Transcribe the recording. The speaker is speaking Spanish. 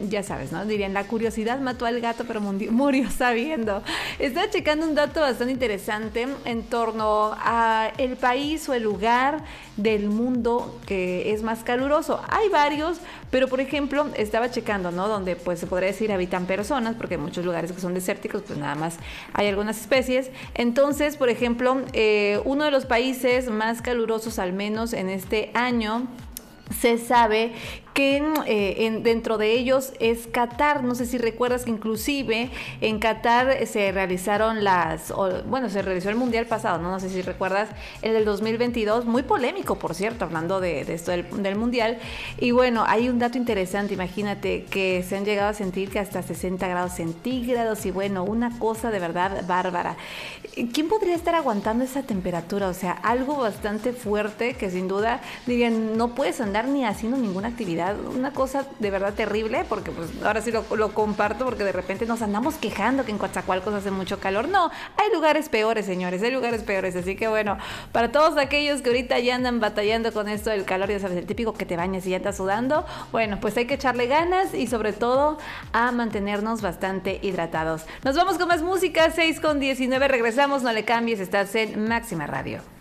ya sabes, ¿no? Dirían, la curiosidad mató al gato, pero murió sabiendo. Estaba checando un dato bastante interesante en torno a el país o el lugar del mundo que es más caluroso. Hay varios, pero por ejemplo, estaba checando, ¿no? Donde pues se podría decir habitan personas, porque en muchos lugares que son desérticos, pues nada más hay algunas especies. Entonces, por ejemplo, uno de los países más calurosos, al menos en este año, se sabe que dentro de ellos es Qatar. No sé si recuerdas que inclusive en Qatar se realizaron se realizó el mundial pasado, ¿no? No sé si recuerdas el del 2022, muy polémico, por cierto, hablando de esto del mundial. Y bueno, hay un dato interesante, imagínate que se han llegado a sentir que hasta 60 grados centígrados y bueno, una cosa de verdad bárbara. ¿Quién podría estar aguantando esa temperatura? O sea, algo bastante fuerte que sin duda dirían, no puedes andar ni haciendo ninguna actividad. Una cosa de verdad terrible, porque pues ahora sí lo comparto, porque de repente nos andamos quejando que en Coatzacoalcos hace mucho calor. No, hay lugares peores, señores, hay lugares peores. Así que bueno, para todos aquellos que ahorita ya andan batallando con esto del calor, ya sabes, el típico que te bañas y ya estás sudando, bueno, pues hay que echarle ganas y sobre todo a mantenernos bastante hidratados. Nos vamos con más música, 6:19, regresamos, no le cambies, estás en Máxima Radio.